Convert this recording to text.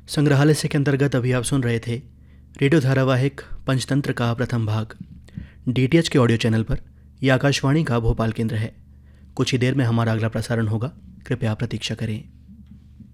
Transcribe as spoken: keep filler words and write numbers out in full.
संग्रहालय से के अंतर्गत अभी आप सुन रहे थे रेडियो धारावाहिक पंचतंत्र का प्रथम भाग डीटीएच के ऑडियो चैनल पर। यह आकाशवाणी का भोपाल केंद्र है। कुछ ही देर में हमारा अगला प्रसारण होगा, कृपया प्रतीक्षा करें।